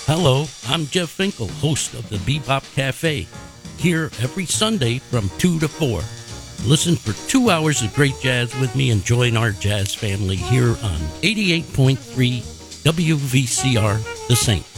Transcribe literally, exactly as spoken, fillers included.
Hello, I'm Jeff Finkel, host of the Bebop Cafe, here every Sunday from two to four. Listen for two hours of great jazz with me and join our jazz family here on eighty-eight point three W V C R The Saint.